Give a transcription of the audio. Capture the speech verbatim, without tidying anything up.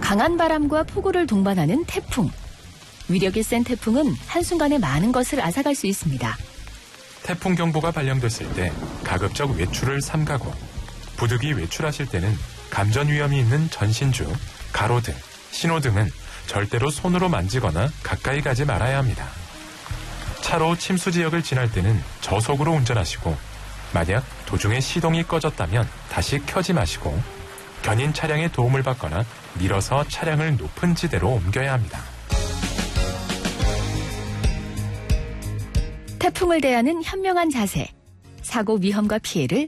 강한 바람과 폭우를 동반하는 태풍. 위력이 센 태풍은 한순간에 많은 것을 앗아갈 수 있습니다. 태풍 경보가 발령됐을 때 가급적 외출을 삼가고 부득이 외출하실 때는 감전 위험이 있는 전신주, 가로등, 신호등은 절대로 손으로 만지거나 가까이 가지 말아야 합니다. 차로 침수 지역을 지날 때는 저속으로 운전하시고 만약 도중에 시동이 꺼졌다면 다시 켜지 마시고 견인 차량의 도움을 받거나 밀어서 차량을 높은 지대로 옮겨야 합니다. 태풍을 대하는 현명한 자세, 사고 위험과 피해를